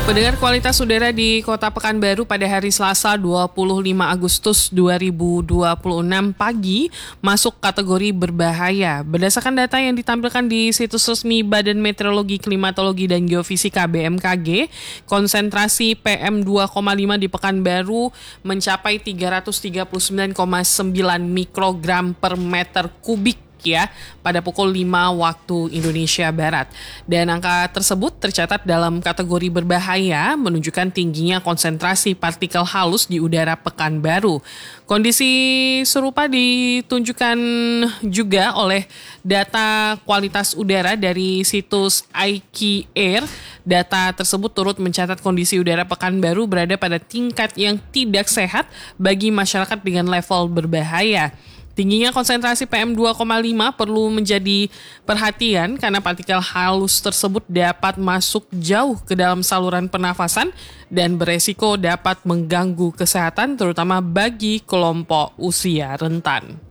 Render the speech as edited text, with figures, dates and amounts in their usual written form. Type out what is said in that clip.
Pendengar, kualitas udara di Kota Pekanbaru pada hari Selasa 25 Agustus 2026 pagi masuk kategori berbahaya. Berdasarkan data yang ditampilkan di situs resmi Badan Meteorologi, Klimatologi, dan Geofisika BMKG, konsentrasi PM2,5 di Pekanbaru mencapai 339,9 mikrogram per meter kubik pada pukul 5 waktu Indonesia Barat. Dan angka tersebut tercatat dalam kategori berbahaya, menunjukkan tingginya konsentrasi partikel halus di udara Pekanbaru. Kondisi serupa ditunjukkan juga oleh data kualitas udara dari situs IQ Air. Data tersebut turut mencatat kondisi udara Pekanbaru berada pada tingkat yang tidak sehat bagi masyarakat dengan level berbahaya. Tingginya konsentrasi PM2,5 perlu menjadi perhatian karena partikel halus tersebut dapat masuk jauh ke dalam saluran pernafasan dan beresiko dapat mengganggu kesehatan terutama bagi kelompok usia rentan.